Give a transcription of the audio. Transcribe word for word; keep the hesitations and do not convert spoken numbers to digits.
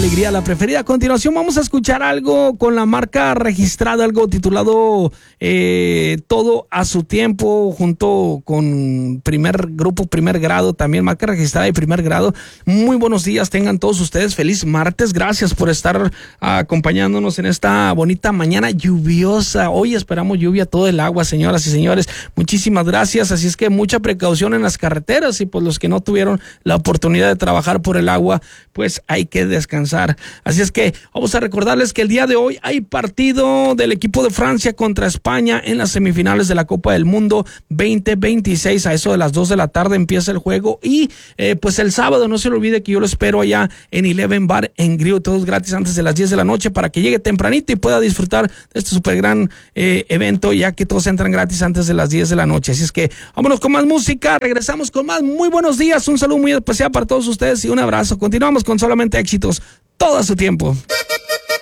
alegría, la preferida. A continuación vamos a escuchar algo con la marca registrada, algo titulado eh, Todo a su tiempo, junto con primer grupo, primer grado, también marca registrada y primer grado. Muy buenos días, tengan todos ustedes, feliz martes, gracias por estar acompañándonos en esta bonita mañana lluviosa. Hoy esperamos lluvia todo el agua, señoras y señores, muchísimas gracias. Así es que mucha precaución en las carreteras, y pues los que no tuvieron la oportunidad de trabajar por el agua, pues hay que descansar. Así es que vamos a recordarles que el día de hoy hay partido del equipo de Francia contra España en las semifinales de la Copa del Mundo veinte veintiséis. A eso de las dos de la tarde empieza el juego, y eh, pues el sábado no se le olvide que yo lo espero allá en Eleven Bar en Grill, todos gratis antes de las diez de la noche, para que llegue tempranito y pueda disfrutar de este super gran eh, evento, ya que todos entran gratis antes de las diez de la noche. Así es que vámonos con más música, regresamos con más. Muy buenos días, un saludo muy especial para todos ustedes y un abrazo. Continuamos con solamente éxitos todo a su tiempo.